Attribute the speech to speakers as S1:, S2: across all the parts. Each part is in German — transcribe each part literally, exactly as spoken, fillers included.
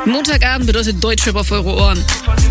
S1: Montagabend bedeutet Deutschrap auf eure Ohren.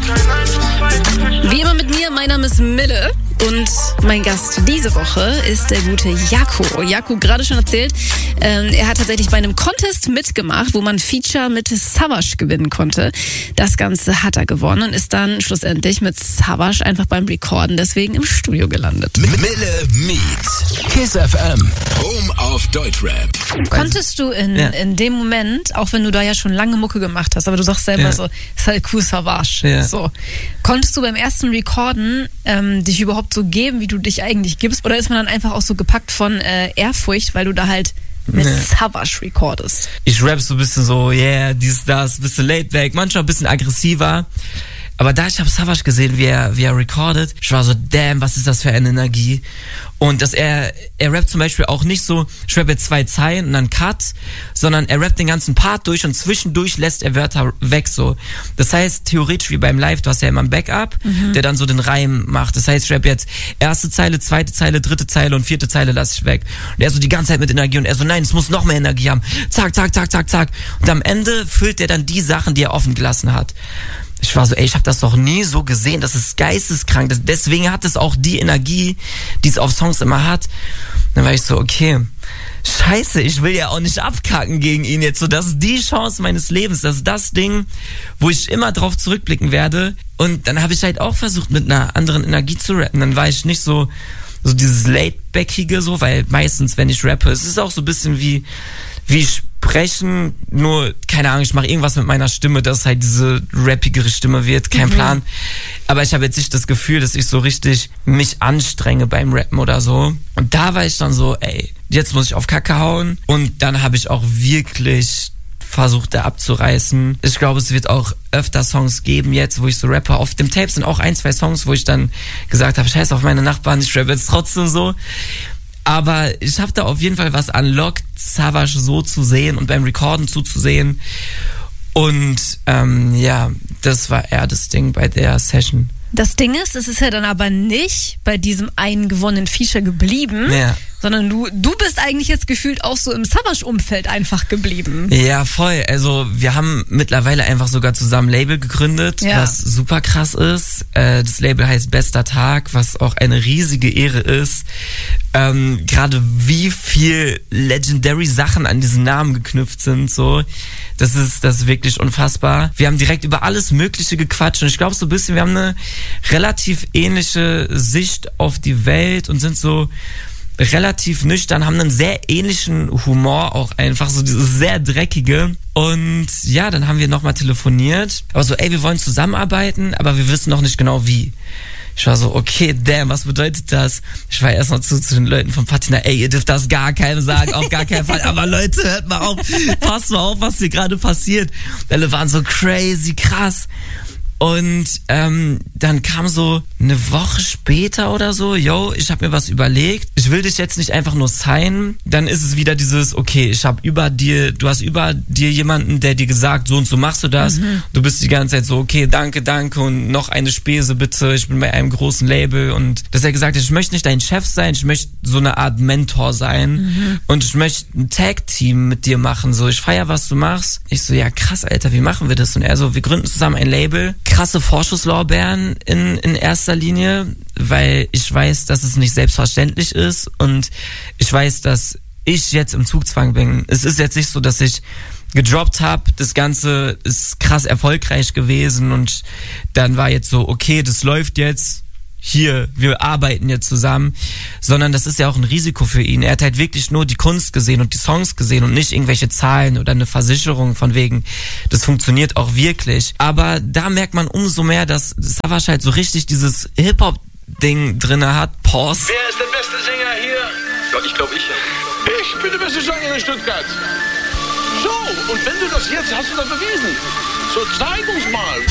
S1: Wie immer mit mir, mein Name ist Mille und mein Gast diese Woche ist der gute Jaco. Jaco, gerade schon erzählt, ähm, er hat tatsächlich bei einem Contest mitgemacht, wo man Feature mit Savage gewinnen konnte. Das Ganze hat er gewonnen und ist dann schlussendlich mit Savage einfach beim Recorden deswegen im Studio gelandet.
S2: Mille meets Kiss F M, Home of Deutschrap.
S1: Konntest du in, ja. in dem Moment, auch wenn du da ja schon lange Mucke gemacht hast, aber du sagst selber ja. so, ist halt cool Savage. Ja. So. Konntest du beim ersten Recorden ähm, dich überhaupt so geben, wie du dich eigentlich gibst? Oder ist man dann einfach auch so gepackt von äh, Ehrfurcht, weil du da halt mit ja. Savage recordest?
S3: Ich rap so ein bisschen so, yeah, dies, das, ein bisschen laid back, manchmal ein bisschen aggressiver. Aber da, ich habe Savage gesehen, wie er, wie er recordet, ich war so, damn, was ist das für eine Energie? Und dass er, er rappt zum Beispiel auch nicht so, ich rappe jetzt zwei Zeilen und dann Cut, sondern er rappt den ganzen Part durch und zwischendurch lässt er Wörter weg so. Das heißt, theoretisch wie beim Live, du hast ja immer einen Backup, mhm. der dann so den Reim macht. Das heißt, ich rappe jetzt erste Zeile, zweite Zeile, dritte Zeile und vierte Zeile lasse ich weg. Und er so die ganze Zeit mit Energie und er so, nein, es muss noch mehr Energie haben. Zack, zack, zack, zack, zack. Und am Ende füllt er dann die Sachen, die er offen gelassen hat. Ich war so, ey, ich habe das doch nie so gesehen, das ist geisteskrank. Das, deswegen hat es auch die Energie, die es auf Songs immer hat. Dann war ich so, okay, scheiße, ich will ja auch nicht abkacken gegen ihn jetzt. So, das ist die Chance meines Lebens, das ist das Ding, wo ich immer drauf zurückblicken werde. Und dann habe ich halt auch versucht, mit einer anderen Energie zu rappen. Dann war ich nicht so, so dieses Laid-Backige so, weil meistens, wenn ich rappe, es ist auch so ein bisschen wie, wie sprechen, nur, keine Ahnung, ich mache irgendwas mit meiner Stimme, dass halt diese rappigere Stimme wird, kein mhm. Plan. Aber ich habe jetzt nicht das Gefühl, dass ich so richtig mich anstrenge beim Rappen oder so. Und da war ich dann so, ey, jetzt muss ich auf Kacke hauen. Und dann habe ich auch wirklich versucht, da abzureißen. Ich glaube, es wird auch öfter Songs geben jetzt, wo ich so rappe. Auf dem Tape sind auch ein, zwei Songs, wo ich dann gesagt habe, scheiß auf meine Nachbarn, ich rappe jetzt trotzdem so. Aber ich habe da auf jeden Fall was unlocked, Savage so zu sehen und beim Recorden zuzusehen. Und ähm, ja, das war eher das Ding bei der Session.
S1: Das Ding ist, es ist ja dann aber nicht bei diesem einen gewonnenen Feature geblieben, ja. sondern du, du bist eigentlich jetzt gefühlt auch so im Savage-Umfeld einfach geblieben.
S3: Ja, voll. Also wir haben mittlerweile einfach sogar zusammen ein Label gegründet, ja. was super krass ist. Äh, das Label heißt Bester Tag, was auch eine riesige Ehre ist. Ähm, gerade wie viel legendary Sachen an diesen Namen geknüpft sind, so. Das ist, das ist wirklich unfassbar. Wir haben direkt über alles Mögliche gequatscht und ich glaube so ein bisschen, wir haben eine relativ ähnliche Sicht auf die Welt und sind so relativ nüchtern, haben einen sehr ähnlichen Humor auch einfach, so dieses sehr dreckige. Und ja, dann haben wir nochmal telefoniert. Aber so, ey, wir wollen zusammenarbeiten, aber wir wissen noch nicht genau wie. Ich war so, okay, damn, was bedeutet das? Ich war erst noch zu, zu den Leuten von Patina, ey, ihr dürft das gar keinem sagen, auf gar keinen Fall. Aber Leute, hört mal auf, passt mal auf, was hier gerade passiert. Alle waren so crazy krass. Und ähm, dann kam so eine Woche später oder so, yo, ich habe mir was überlegt, ich will dich jetzt nicht einfach nur signen, dann ist es wieder dieses, okay, ich habe über dir, du hast über dir jemanden, der dir gesagt, so und so machst du das, mhm. du bist die ganze Zeit so, okay, danke, danke und noch eine Spese bitte, ich bin bei einem großen Label und dass er gesagt hat, ich möchte nicht dein Chef sein, ich möchte so eine Art Mentor sein mhm. und ich möchte ein Tag-Team mit dir machen, so, ich feier, was du machst. Ich so, ja krass, Alter, wie machen wir das? Und er so, wir gründen zusammen ein Label, krasse Vorschusslorbeeren in, in erster Linie, weil ich weiß, dass es nicht selbstverständlich ist und ich weiß, dass ich jetzt im Zugzwang bin. Es ist jetzt nicht so, dass ich gedroppt habe, das Ganze ist krass erfolgreich gewesen und dann war jetzt so, okay, das läuft jetzt, hier, wir arbeiten jetzt zusammen, sondern das ist ja auch ein Risiko für ihn. Er hat halt wirklich nur die Kunst gesehen und die Songs gesehen und nicht irgendwelche Zahlen oder eine Versicherung von wegen, das funktioniert auch wirklich. Aber da merkt man umso mehr, dass Savage halt so richtig dieses Hip-Hop-Ding drinne hat. Pause.
S4: Wer ist der beste Sänger hier? Ja, ich glaube ich. Ich bin der beste Sänger in Stuttgart. So, und wenn du das jetzt hast, du das bewiesen. So, zeig uns mal.